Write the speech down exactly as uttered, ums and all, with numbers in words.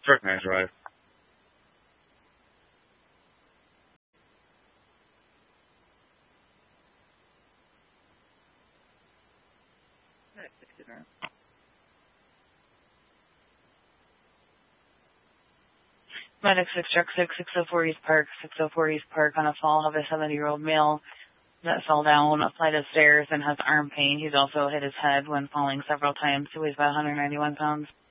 Recognize drive. Medic six, truck six, six oh four East Park, six oh four East Park on a fall of a seventy-year-old male that fell down a flight of stairs and has arm pain. He's also hit his head when falling several times. He weighs about one hundred ninety-one pounds.